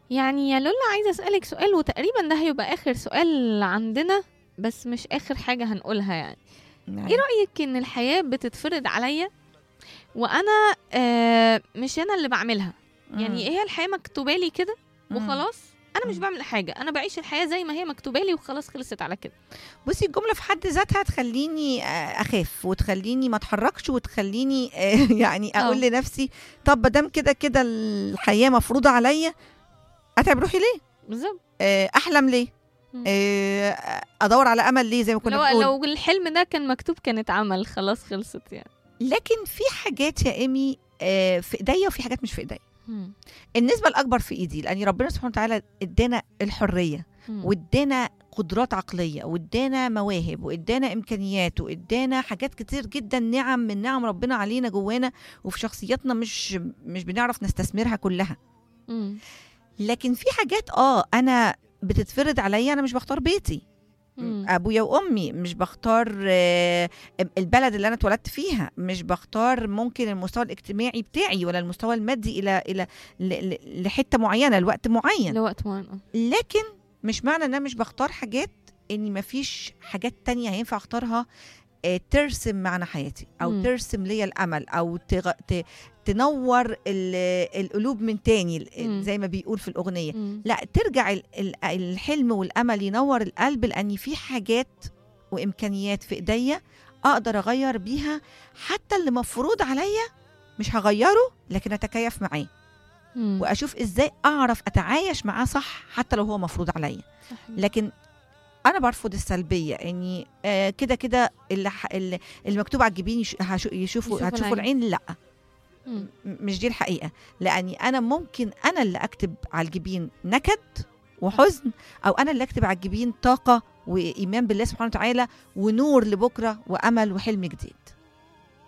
يعني يا لولا عايزة أسألك سؤال، وتقريبا ده هيبقى آخر سؤال عندنا، بس مش آخر حاجة هنقولها يعني. ايه معاك. رأيك ان الحياة بتتفرض عليا وانا مش انا اللي بعملها؟ يعني مم. هي الحياة مكتوبة لي كده مم. وخلاص، انا مش مم. بعمل حاجة، انا بعيش الحياة زي ما هي مكتوبة لي وخلاص، خلصت على كده. بصي، الجملة في حد ذاتها تخليني أخاف، وتخليني ما أتحركش، وتخليني يعني أقول اه لنفسي طب مادام كده كده الحياة مفروضة عليا، أتعب روحي ليه؟ بالظبط. أحلم ليه؟ مم. أدور على أمل ليه زي ما كنا بنقول؟ لو الحلم ده كان مكتوب كانت عمل، خلاص خلصت يعني. لكن في حاجات يا إيمي في إيديا، وفي حاجات مش في إيديا. مم. النسبة الأكبر في إيدي، لأن ربنا سبحانه وتعالى إدانا الحرية، مم. وإدانا قدرات عقلية، وإدانا مواهب، وإدانا إمكانيات، وإدانا حاجات كتير جدا، نعم من نعم ربنا علينا جوانا وفي شخصياتنا، مش بنعرف نستثمرها كلها. مم. لكن في حاجات أنا بتتفرض عليا، أنا مش بختار بيتي، مم. ابويا وامي، مش بختار البلد اللي انا اتولدت فيها، مش بختار ممكن المستوى الاجتماعي بتاعي ولا المستوى المادي الى لحته معينه لوقت معين. لوقت معين. لكن مش معنى ان انا مش بختار حاجات ان مفيش حاجات تانية هينفع اختارها ترسم معنى حياتي، او مم. ترسم لي الامل، او تنور القلوب من تاني، مم. زي ما بيقول في الاغنيه. مم. لا، ترجع الحلم والامل ينور القلب، لان في حاجات وامكانيات في ايديا اقدر اغير بيها، حتى اللي مفروض عليا مش هغيره، لكن اتكيف معاه، مم. واشوف ازاي اعرف اتعايش معاه صح حتى لو هو مفروض عليا. صحيح. لكن انا برفض السلبيه، اني كده كده اللي مكتوب على الجبين يشوفوا هتشوفوا العين. العين. لا، مم. مش دي الحقيقه، لاني انا ممكن انا اللي اكتب على الجبين نكد وحزن، او انا اللي اكتب على الجبين طاقه وايمان بالله سبحانه وتعالى، ونور لبكره، وامل وحلم جديد.